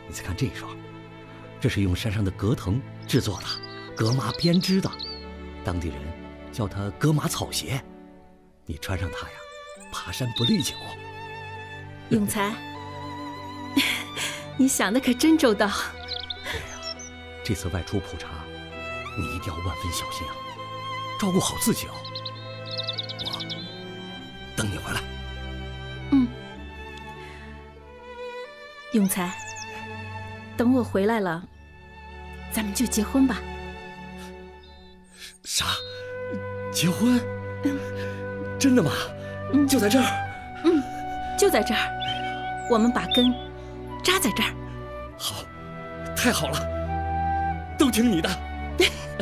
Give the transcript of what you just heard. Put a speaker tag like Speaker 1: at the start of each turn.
Speaker 1: 你再看这一双，这是用山上的葛藤制作的，葛麻编织的，当地人叫它葛麻草鞋。你穿上它呀，爬山不累脚。
Speaker 2: 永才，你想的可真周到。
Speaker 1: 对呀，这次外出普查，你一定要万分小心啊，照顾好自己哦。我等你回来。
Speaker 2: 永才，等我回来了，咱们就结婚吧。
Speaker 1: 啥？结婚？真的吗？就在这儿？
Speaker 2: 就在这儿，我们把根扎在这儿。
Speaker 1: 好，太好了，都听你的。